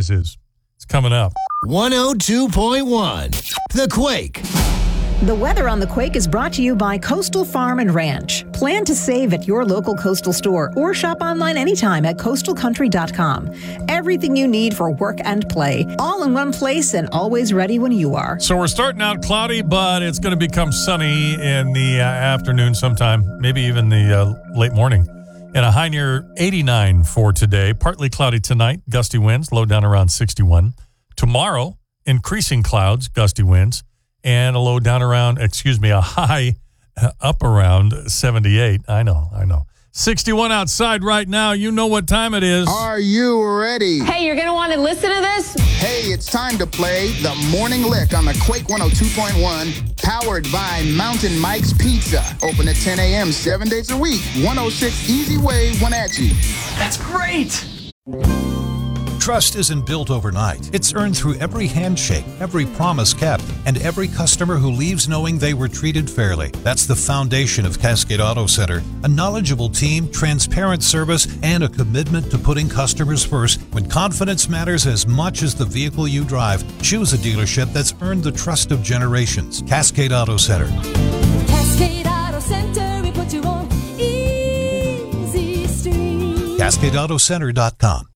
surprise is. It's coming up. 102.1 The Quake. The weather on The Quake is brought to you by Coastal Farm and Ranch. Plan to save at your local Coastal store or shop online anytime at coastalcountry.com. Everything you need for work and play, all in one place and always ready when you are. So we're starting out cloudy, but it's going to become sunny in the afternoon sometime, maybe even the late morning. And a high near 89 for today. Partly cloudy tonight, gusty winds, low down around 61. Tomorrow, increasing clouds, gusty winds, and a low down around, a high up around 78. I know. 61 outside right now. You know what time it is. Are you ready? Hey, you're going to want to listen to this? Hey, it's time to play the Morning Lick on the Quake 102.1, powered by Mountain Mike's Pizza. Open at 10 a.m. 7 days a week. 106 Easy Way, Wenatchee. That's great! Trust isn't built overnight. It's earned through every handshake, every promise kept, and every customer who leaves knowing they were treated fairly. That's the foundation of Cascade Auto Center. A knowledgeable team, transparent service, and a commitment to putting customers first. When confidence matters as much as the vehicle you drive, choose a dealership that's earned the trust of generations. Cascade Auto Center. Cascade Auto Center, we put you on easy street. CascadeAutoCenter.com.